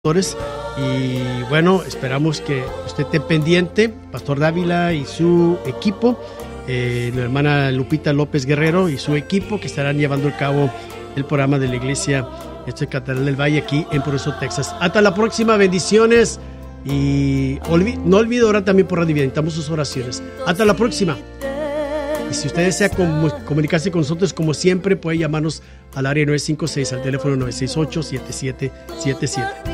Y bueno, esperamos que usted esté pendiente, Pastor Dávila y su equipo, la hermana Lupita López Guerrero y su equipo, que estarán llevando a cabo el programa de la iglesia Catedral del Valle aquí en Progreso, Texas. Hasta la próxima, bendiciones, y no olvide orar también por Radio Vida, necesitamos sus oraciones. Hasta la próxima. Y si usted desea comunicarse con nosotros, como siempre, puede llamarnos al área 956, al teléfono 968-7777.